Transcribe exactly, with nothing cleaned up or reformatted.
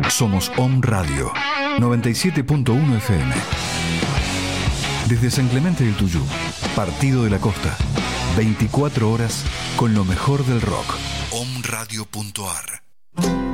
Somos Om Radio, noventa y siete punto uno F M. Desde San Clemente del Tuyú, Partido de la Costa, veinticuatro horas con lo mejor del rock. om radio punto a r